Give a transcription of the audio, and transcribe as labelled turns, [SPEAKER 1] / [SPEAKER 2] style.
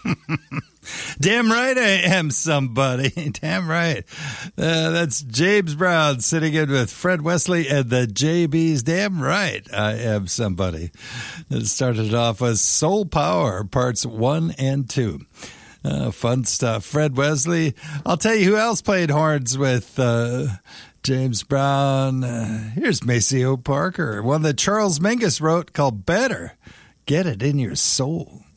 [SPEAKER 1] Damn right I am somebody. Damn right. That's James Brown sitting in with Fred Wesley and the JBs. Damn right I am somebody. It started off as Soul Power, parts 1 and 2. Fun stuff. Fred Wesley. I'll tell you who else played horns with James Brown. Here's Maceo Parker, one that Charles Mingus wrote called Better. Get It in Your Soul.